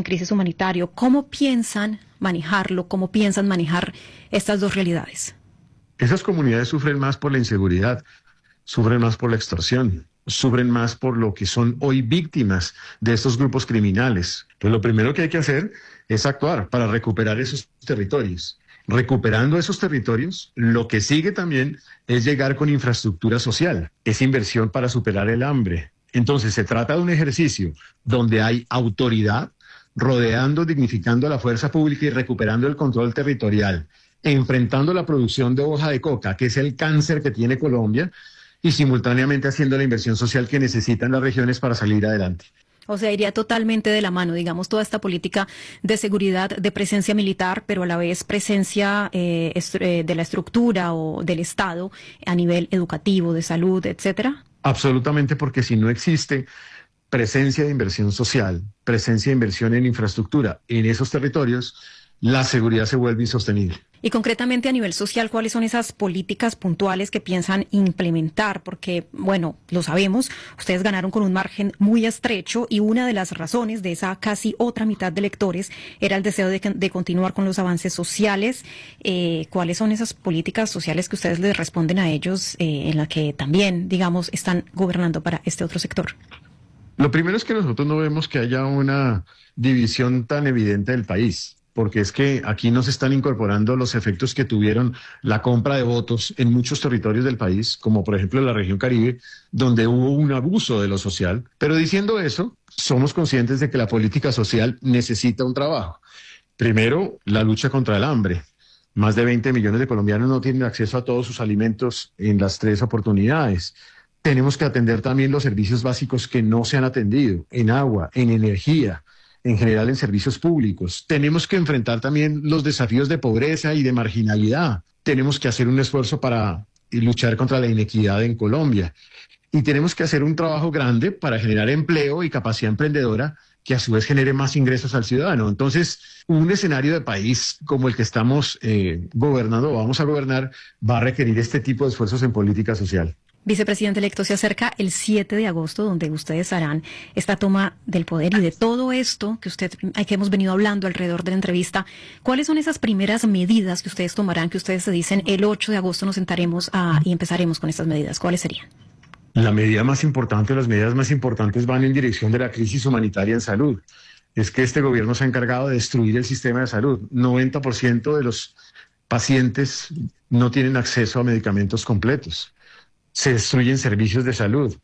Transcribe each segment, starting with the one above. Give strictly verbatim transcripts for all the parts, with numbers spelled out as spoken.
en crisis humanitario. ¿Cómo piensan manejarlo? ¿Cómo piensan manejar estas dos realidades? Esas comunidades sufren más por la inseguridad, sufren más por la extorsión, sufren más por lo que son hoy víctimas de estos grupos criminales. Pues lo primero que hay que hacer es actuar para recuperar esos territorios. Recuperando esos territorios, lo que sigue también es llegar con infraestructura social, es inversión para superar el hambre. Entonces se trata de un ejercicio donde hay autoridad rodeando, dignificando a la fuerza pública y recuperando el control territorial, enfrentando la producción de hoja de coca, que es el cáncer que tiene Colombia, y simultáneamente haciendo la inversión social que necesitan las regiones para salir adelante. O sea, iría totalmente de la mano, digamos, toda esta política de seguridad, de presencia militar, pero a la vez presencia eh, de la estructura o del Estado a nivel educativo, de salud, etcétera. Absolutamente, porque si no existe presencia de inversión social, presencia de inversión en infraestructura en esos territorios, la seguridad se vuelve insostenible. Y concretamente a nivel social, ¿cuáles son esas políticas puntuales que piensan implementar? Porque, bueno, lo sabemos, ustedes ganaron con un margen muy estrecho y una de las razones de esa casi otra mitad de electores era el deseo de, de continuar con los avances sociales. Eh, ¿Cuáles son esas políticas sociales que ustedes les responden a ellos eh, en las que también, digamos, están gobernando para este otro sector? Lo primero es que nosotros no vemos que haya una división tan evidente del país, porque es que aquí no se están incorporando los efectos que tuvieron la compra de votos en muchos territorios del país, como por ejemplo en la región Caribe, donde hubo un abuso de lo social. Pero diciendo eso, somos conscientes de que la política social necesita un trabajo. Primero, la lucha contra el hambre. Más de veinte millones de colombianos no tienen acceso a todos sus alimentos en las tres oportunidades. Tenemos que atender también los servicios básicos que no se han atendido, en agua, en energía, en general en servicios públicos. Tenemos que enfrentar también los desafíos de pobreza y de marginalidad. Tenemos que hacer un esfuerzo para luchar contra la inequidad en Colombia. Y tenemos que hacer un trabajo grande para generar empleo y capacidad emprendedora que a su vez genere más ingresos al ciudadano. Entonces, un escenario de país como el que estamos eh, gobernando o vamos a gobernar va a requerir este tipo de esfuerzos en política social. Vicepresidente electo, se acerca el siete de agosto, donde ustedes harán esta toma del poder y de todo esto que usted, que hemos venido hablando alrededor de la entrevista. ¿Cuáles son esas primeras medidas que ustedes tomarán, que ustedes se dicen el ocho de agosto nos sentaremos a, y empezaremos con estas medidas? ¿Cuáles serían? La medida más importante, las medidas más importantes van en dirección de la crisis humanitaria en salud. Es que este gobierno se ha encargado de destruir el sistema de salud. noventa por ciento de los pacientes no tienen acceso a medicamentos completos. Se destruyen servicios de salud,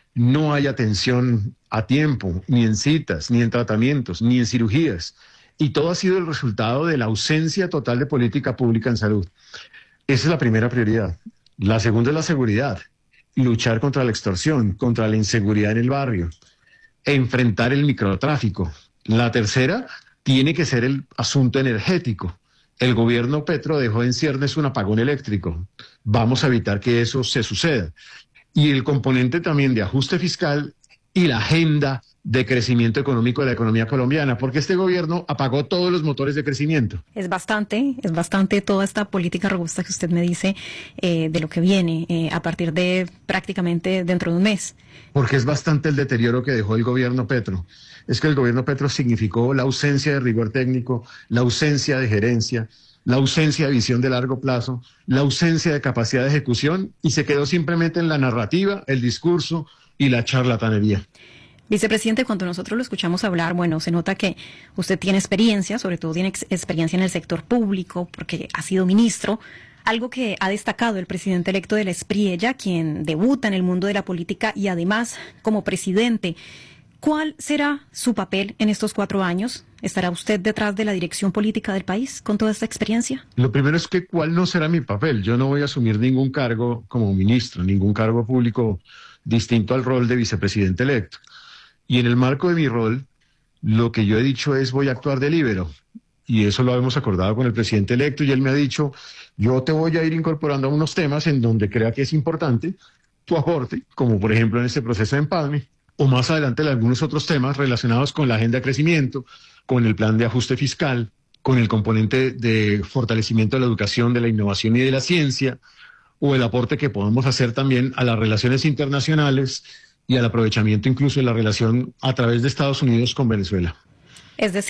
no hay atención a tiempo, ni en citas, ni en tratamientos, ni en cirugías. Y todo ha sido el resultado de la ausencia total de política pública en salud. Esa es la primera prioridad. La segunda es la seguridad, luchar contra la extorsión, contra la inseguridad en el barrio, enfrentar el microtráfico. La tercera tiene que ser el asunto energético. El gobierno Petro dejó en ciernes un apagón eléctrico. Vamos a evitar que eso se suceda. Y el componente también de ajuste fiscal y la agenda de crecimiento económico de la economía colombiana, porque este gobierno apagó todos los motores de crecimiento. Es bastante, es bastante toda esta política robusta que usted me dice eh, de lo que viene eh, a partir de prácticamente dentro de un mes. Porque es bastante el deterioro que dejó el gobierno Petro. Es que el gobierno Petro significó la ausencia de rigor técnico, la ausencia de gerencia, la ausencia de visión de largo plazo, la ausencia de capacidad de ejecución y se quedó simplemente en la narrativa, el discurso y la charlatanería. Vicepresidente, cuando nosotros lo escuchamos hablar, bueno, se nota que usted tiene experiencia, sobre todo tiene ex- experiencia en el sector público, porque ha sido ministro. Algo que ha destacado el presidente electo de la Espriella, quien debuta en el mundo de la política y además como presidente. ¿Cuál será su papel en estos cuatro años? ¿Estará usted detrás de la dirección política del país con toda esta experiencia? Lo primero es que cuál no será mi papel. Yo no voy a asumir ningún cargo como ministro, ningún cargo público distinto al rol de vicepresidente electo. Y en el marco de mi rol, lo que yo he dicho es voy a actuar de líbero. Y eso lo hemos acordado con el presidente electo y él me ha dicho, yo te voy a ir incorporando a unos temas en donde crea que es importante tu aporte, como por ejemplo en este proceso de empalme, o más adelante en algunos otros temas relacionados con la agenda de crecimiento, con el plan de ajuste fiscal, con el componente de fortalecimiento de la educación, de la innovación y de la ciencia, o el aporte que podemos hacer también a las relaciones internacionales y al aprovechamiento incluso de la relación a través de Estados Unidos con Venezuela. Es decir,